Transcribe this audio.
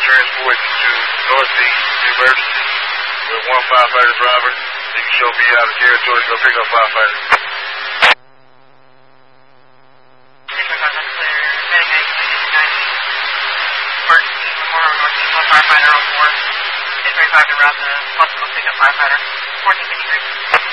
transport to Northeast Emergency with one firefighter driver. You can show me out of territory to go pick up firefighter. Firefighter on board. 1035 to route the hospital pick up firefighter. 1453.